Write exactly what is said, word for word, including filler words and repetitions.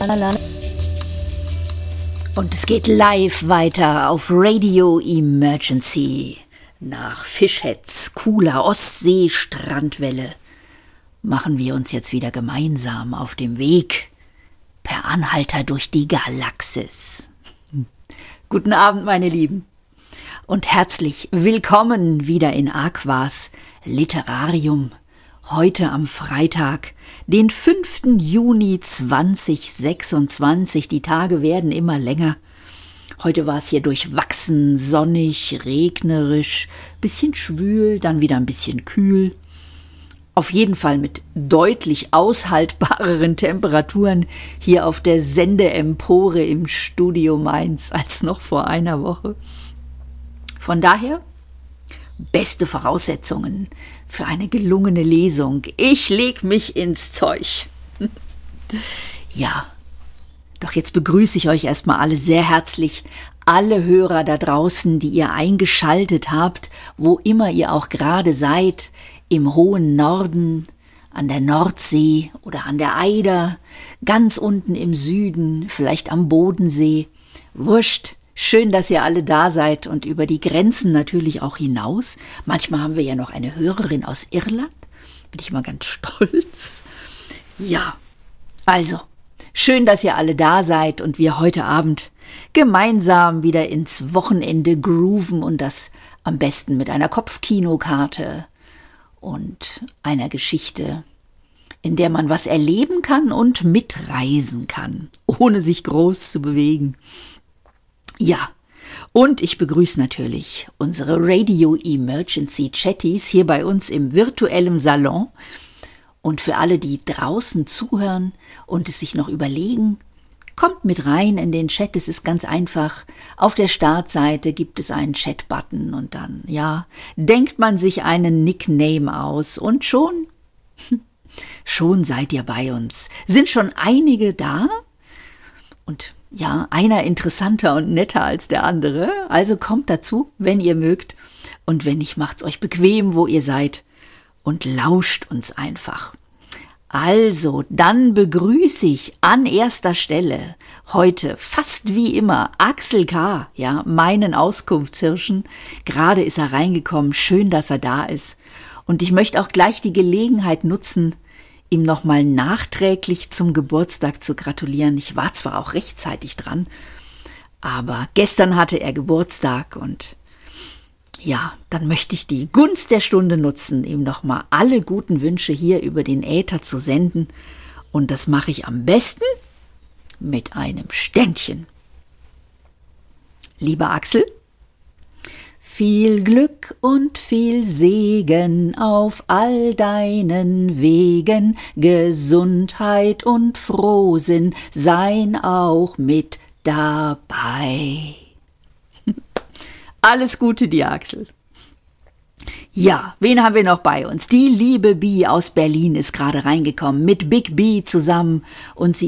Und es geht live weiter auf Radio Emergency. Nach Fischhetz, cooler Ostsee, Strandwelle machen wir uns jetzt wieder gemeinsam auf dem Weg per Anhalter durch die Galaxis. Guten Abend, meine Lieben, und herzlich willkommen wieder in Aquas Literarium. Heute am Freitag, den fünften Juni zweitausendsechsundzwanzig. Die Tage werden immer länger. Heute war es hier durchwachsen, sonnig, regnerisch, bisschen schwül, dann wieder ein bisschen kühl. Auf jeden Fall mit deutlich aushaltbareren Temperaturen hier auf der Sendeempore im Studio Mainz als noch vor einer Woche. Von daher beste Voraussetzungen für eine gelungene Lesung. Ich leg mich ins Zeug. Ja, doch jetzt begrüße ich euch erstmal alle sehr herzlich, alle Hörer da draußen, die ihr eingeschaltet habt, wo immer ihr auch gerade seid, im hohen Norden, an der Nordsee oder an der Eider, ganz unten im Süden, vielleicht am Bodensee. Wurscht, schön, dass ihr alle da seid und über die Grenzen natürlich auch hinaus. Manchmal haben wir ja noch eine Hörerin aus Irland, bin ich mal ganz stolz. Ja, also, schön, dass ihr alle da seid und wir heute Abend gemeinsam wieder ins Wochenende grooven und das am besten mit einer Kopfkinokarte und einer Geschichte, in der man was erleben kann und mitreisen kann, ohne sich groß zu bewegen. Ja, und ich begrüße natürlich unsere Radio Emergency Chatties hier bei uns im virtuellen Salon. Und für alle, die draußen zuhören und es sich noch überlegen, kommt mit rein in den Chat, es ist ganz einfach. Auf der Startseite gibt es einen Chat-Button und dann, ja, denkt man sich einen Nickname aus und schon, schon seid ihr bei uns. Sind schon einige da und ja, einer interessanter und netter als der andere. Also kommt dazu, wenn ihr mögt, und wenn nicht, macht's euch bequem, wo ihr seid, und lauscht uns einfach. Also, dann begrüße ich an erster Stelle heute fast wie immer Axel K., ja, meinen Auskunftshirschen. Gerade ist er reingekommen, schön, dass er da ist. Und ich möchte auch gleich die Gelegenheit nutzen, ihm nochmal nachträglich zum Geburtstag zu gratulieren. Ich war zwar auch rechtzeitig dran, aber gestern hatte er Geburtstag und ja, dann möchte ich die Gunst der Stunde nutzen, ihm nochmal alle guten Wünsche hier über den Äther zu senden. Und das mache ich am besten mit einem Ständchen. Lieber Axel, viel Glück und viel Segen auf all deinen Wegen, Gesundheit und Frohsinn seien auch mit dabei. Alles Gute dir, Axel. Ja, wen haben wir noch bei uns? Die liebe Bi aus Berlin ist gerade reingekommen mit Big B zusammen und sie